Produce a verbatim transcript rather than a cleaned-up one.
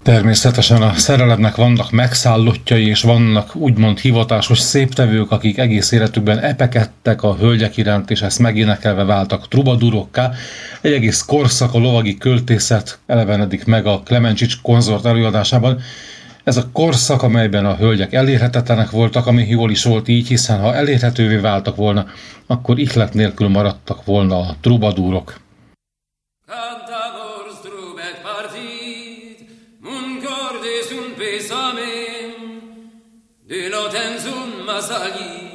Természetesen a szerelemnek vannak megszállottjai, és vannak úgymond hivatásos széptevők, akik egész életükben epekedtek a hölgyek iránt, és ezt megénekelve váltak trubadurokká. Egy egész korszak, a lovagi költészet elevenedik meg a Klemenčič konzort előadásában. Ez a korszak, amelyben a hölgyek elérhetetlenek voltak, ami jól is volt így, hiszen ha elérhetővé váltak volna, akkor ihlet nélkül maradtak volna a trubadúrok. De noten sun masali